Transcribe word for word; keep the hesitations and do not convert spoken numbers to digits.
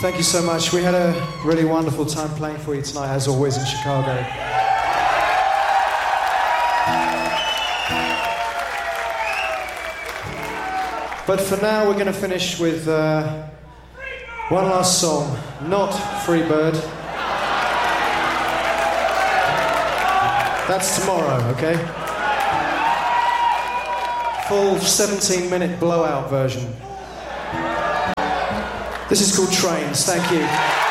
Thank you so much. We had a really wonderful time playing for you tonight, as always, in Chicago. But for now, we're going to finish with uh, one last song, not Free Bird. That's tomorrow, okay? Full seventeen minute blowout version. This is called Trains. Thank you.